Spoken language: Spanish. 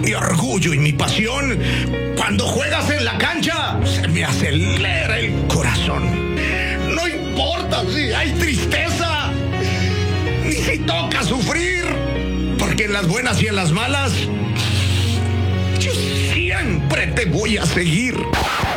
mi orgullo y mi pasión. Cuando juegas en la cancha, se me acelera el corazón. No importa si hay tristeza, ni si toca sufrir, porque en las buenas y en las malas, yo siempre te voy a seguir.